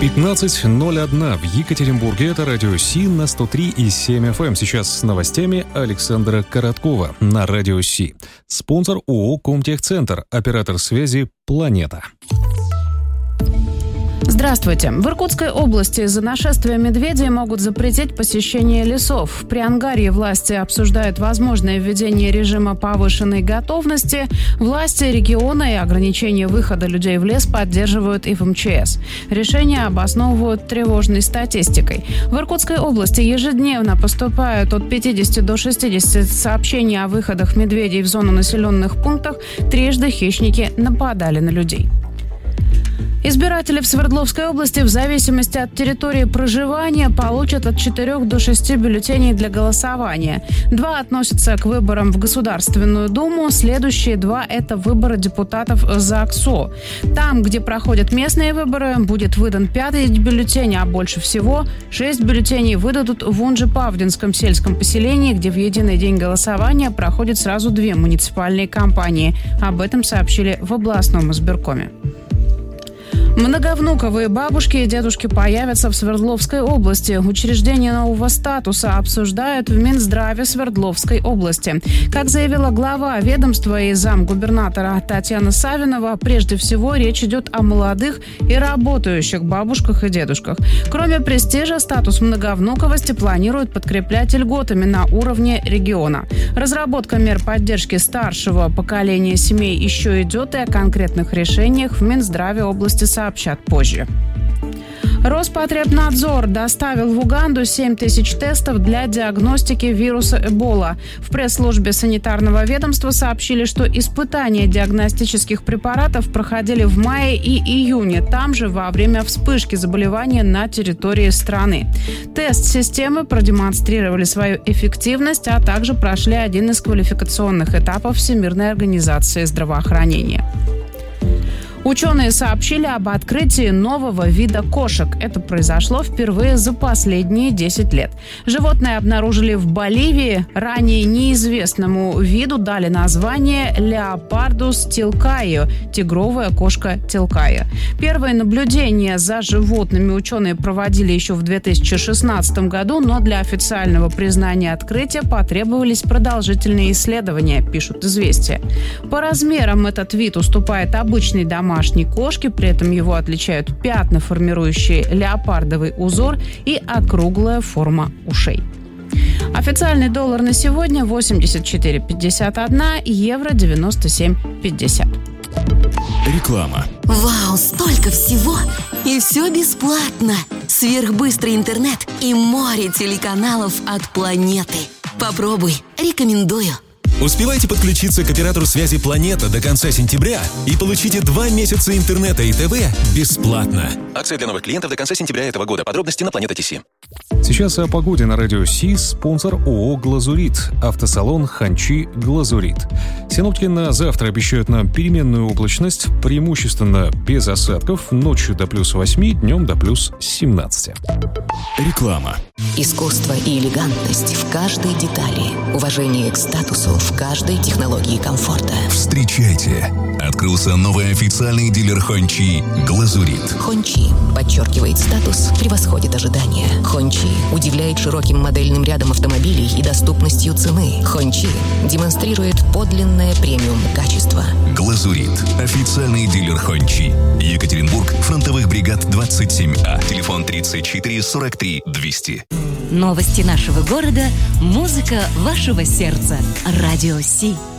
15:01 в Екатеринбурге. Это радио Си на 103,7 FM. Сейчас с новостями Александра Короткова на радио Си. Спонсор ООО «Комтехцентр», оператор связи «Планета». Здравствуйте. В Иркутской области из-за нашествия медведей могут запретить посещение лесов. В Приангарье власти обсуждают возможное введение режима повышенной готовности. Власти региона и ограничение выхода людей в лес поддерживают и в МЧС. Решение обосновывают тревожной статистикой. В Иркутской области ежедневно поступают от 50 до 60 сообщений о выходах медведей в зону населенных пунктов. Трижды хищники нападали на людей. Избиратели в Свердловской области в зависимости от территории проживания получат от 4 до 6 бюллетеней для голосования. 2 относятся к выборам в Государственную Думу, следующие 2 – это выборы депутатов ЗАГСО. Там, где проходят местные выборы, будет выдан 5-й бюллетень, а больше всего 6 бюллетеней выдадут в Унжи-Павдинском сельском поселении, где в единый день голосования проходят сразу 2 муниципальные кампании. Об этом сообщили в областном избиркоме. Многовнуковые бабушки и дедушки появятся в Свердловской области. Учреждение нового статуса обсуждают в Минздраве Свердловской области. Как заявила глава ведомства и замгубернатора Татьяна Савинова, прежде всего речь идет о молодых и работающих бабушках и дедушках. Кроме престижа, статус многовнуковости планируют подкреплять льготами на уровне региона. Разработка мер поддержки старшего поколения семей еще идет, и о конкретных решениях в Минздраве области сообщат позже. Роспотребнадзор доставил в Уганду 7 тысяч тестов для диагностики вируса Эбола. В пресс-службе санитарного ведомства сообщили, что испытания диагностических препаратов проходили в мае и июне, там же во время вспышки заболевания на территории страны. Тест-системы продемонстрировали свою эффективность, а также прошли один из квалификационных этапов Всемирной организации здравоохранения. Ученые сообщили об открытии нового вида кошек. Это произошло впервые за последние 10 лет. Животное обнаружили в Боливии. Ранее неизвестному виду дали название Leopardus tilcaio – тигровая кошка Tilcaio. Первые наблюдения за животными ученые проводили еще в 2016 году, но для официального признания открытия потребовались продолжительные исследования, пишут «Известия». По размерам этот вид уступает обычной домашней кошки, при этом его отличают пятна, формирующие леопардовый узор, и округлая форма ушей. Официальный доллар на сегодня 84,51, евро 97,50. Реклама. Вау, столько всего! И все бесплатно! Сверхбыстрый интернет и море телеканалов от планеты. Попробуй, рекомендую. Успевайте подключиться к оператору связи «Планета» до конца сентября и получите 2 месяца интернета и ТВ бесплатно. Акция для новых клиентов до конца сентября этого года. Подробности на Планета.ТС. Сейчас о погоде на радио Си. Спонсор ООО «Глазурит». Автосалон «Ханчи Глазурит». Синоптики на завтра обещают нам переменную облачность, преимущественно без осадков, ночью до +8, днем до +17. Реклама. Искусство и элегантность в каждой детали. Уважение к статусу в каждой технологии комфорта. Встречайте! Открылся новый официальный дилер Хончи «Глазурит». Хончи подчеркивает статус, превосходит ожидания. Хончи удивляет широким модельным рядом автомобилей и доступностью цены. Хончи демонстрирует подлинное премиум-качество. «Глазурит» – официальный дилер Хончи. Екатеринбург, фронтовых бригад 27А. Телефон 34 43 200. Новости нашего города, музыка вашего сердца. Радио Си.